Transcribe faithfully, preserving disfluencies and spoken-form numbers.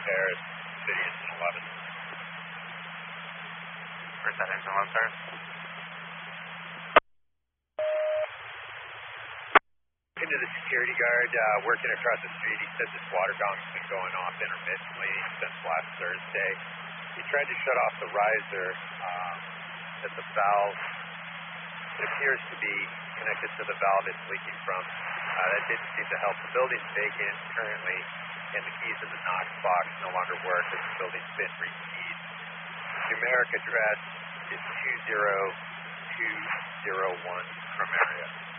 Paris, City Engine eleven. Where's that engine one, sir? Into the security guard uh, working across the street. He said this water gong's been going off intermittently since last Thursday. He tried to shut off the riser um, at the valve. It appears to be connected to the valve it's leaking from. Uh, that didn't seem to help. The building's vacant currently, and the keys in the Knox box no longer work as the building's been rekeyed. The numeric address is two zero two zero one Primaria.